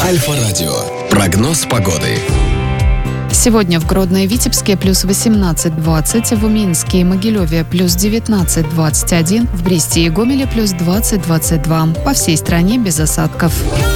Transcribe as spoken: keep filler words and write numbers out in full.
Альфа-радио. Прогноз погоды. Сегодня в Гродно и Витебске плюс восемнадцать двадцать, в Минске и Могилеве плюс девятнадцать двадцать один, в Бресте и Гомеле плюс двадцать двадцать два. По всей стране без осадков.